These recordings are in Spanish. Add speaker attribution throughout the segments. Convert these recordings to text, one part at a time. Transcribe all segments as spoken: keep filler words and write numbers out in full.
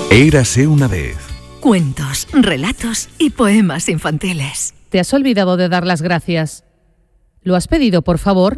Speaker 1: Érase una vez.
Speaker 2: Cuentos, relatos y poemas infantiles.
Speaker 3: ¿Te has olvidado de dar las gracias? ¿Lo has pedido, por favor?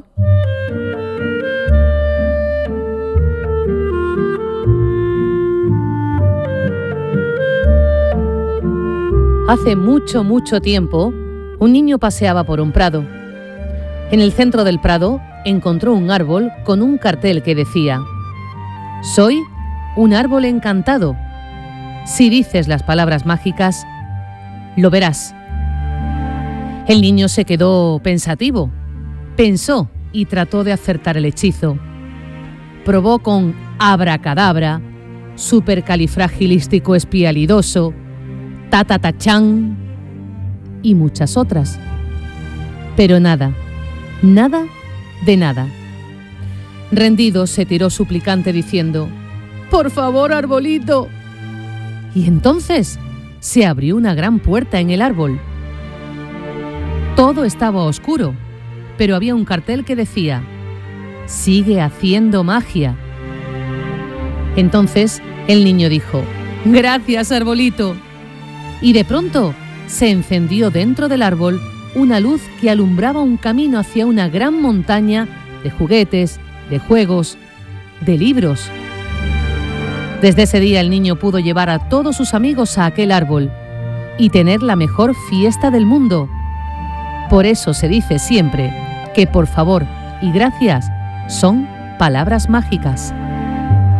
Speaker 3: Hace mucho, mucho tiempo, un niño paseaba por un prado. En el centro del prado encontró un árbol con un cartel que decía: «Soy un árbol encantado. Si dices las palabras mágicas, lo verás». El niño se quedó pensativo. Pensó y trató de acertar el hechizo. Probó con abracadabra, supercalifragilístico espialidoso, tatatachán y muchas otras. Pero nada, nada de nada. Rendido, se tiró suplicante diciendo: «¡Por favor, arbolito!». Y entonces se abrió una gran puerta en el árbol. Todo estaba oscuro, pero había un cartel que decía: «Sigue haciendo magia». Entonces el niño dijo: «Gracias, arbolito». Y de pronto se encendió dentro del árbol una luz que alumbraba un camino hacia una gran montaña de juguetes, de juegos, de libros. Desde ese día el niño pudo llevar a todos sus amigos a aquel árbol y tener la mejor fiesta del mundo. Por eso se dice siempre que por favor y gracias son palabras mágicas.